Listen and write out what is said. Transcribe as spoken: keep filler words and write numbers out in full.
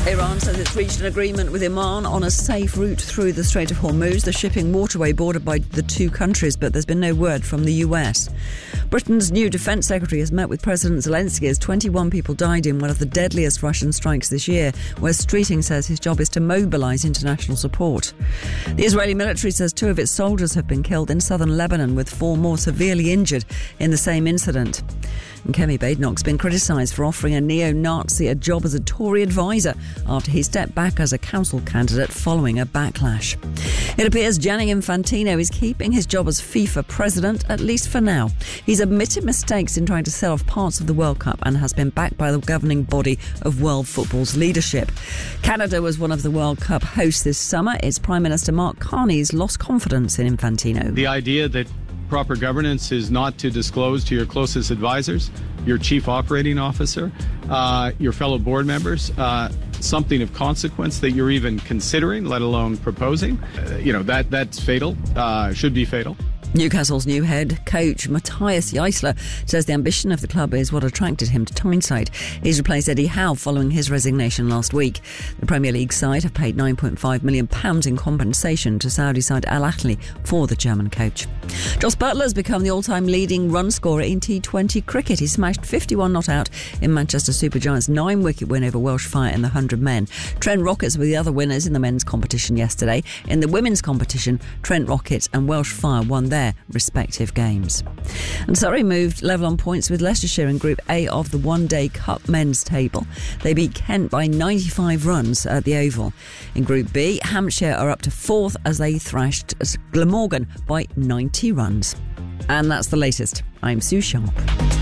Iran says it's reached an agreement with Oman on a safe route through the Strait of Hormuz, the shipping waterway bordered by the two countries, but there's been no word from the U S. Britain's new defence secretary has met with President Zelensky as twenty-one people died in one of the deadliest Russian strikes this year, where Streeting says his job is to mobilise international support. The Israeli military says two of its soldiers have been killed in southern Lebanon, with four more severely injured in the same incident. And Kemi Badenoch's been criticised for offering a neo-Nazi a job as a Tory advisor after he stepped back as a council candidate following a backlash. It appears Gianni Infantino is keeping his job as FIFA president, at least for now. He's admitted mistakes in trying to sell off parts of the World Cup and has been backed by the governing body of world football's leadership. Canada was one of the World Cup hosts this summer. Its Prime Minister Mark Carney's lost confidence in Infantino. The idea that proper governance is not to disclose to your closest advisors, your chief operating officer, uh, your fellow board members, uh, something of consequence that you're even considering, let alone proposing. Uh, you know, that that's fatal, uh, should be fatal. Newcastle's new head coach Matthias Jaissler says the ambition of the club is what attracted him to Tyneside. He's replaced Eddie Howe following his resignation last week. The Premier League side have paid nine point five million pounds in compensation to Saudi side Al Ahly for the German coach. Jos Buttler has become the all-time leading run scorer in T twenty cricket. He smashed fifty-one not out in Manchester Supergiants' nine-wicket win over Welsh Fire in the one hundred men. Trent Rockets were the other winners in the men's competition yesterday. In the women's competition, Trent Rockets and Welsh Fire won their respective games. And Surrey moved level on points with Leicestershire in Group A of the One Day Cup men's table. They beat Kent by ninety-five runs at the Oval. In Group B, Hampshire are up to fourth as they thrashed Glamorgan by ninety runs. And that's the latest. I'm Sue Sharp.